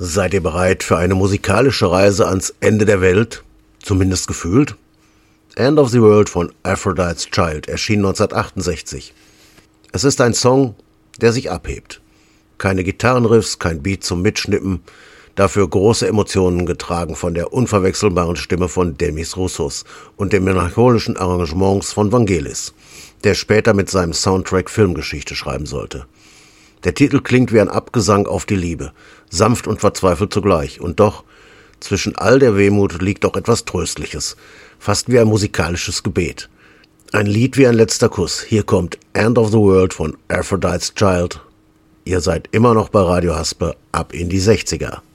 Seid ihr bereit für eine musikalische Reise ans Ende der Welt? Zumindest gefühlt? End of the World von Aphrodite's Child erschien 1968. Es ist ein Song, der sich abhebt. Keine Gitarrenriffs, kein Beat zum Mitschnippen, dafür große Emotionen getragen von der unverwechselbaren Stimme von Demis Roussos und den melancholischen Arrangements von Vangelis, der später mit seinem Soundtrack Filmgeschichte schreiben sollte. Der Titel klingt wie ein Abgesang auf die Liebe, sanft und verzweifelt zugleich, und doch, zwischen all der Wehmut liegt auch etwas Tröstliches, fast wie ein musikalisches Gebet. Ein Lied wie ein letzter Kuss. Hier kommt End of the World von Aphrodite's Child. Ihr seid immer noch bei Radio Haspe, ab in die 60er.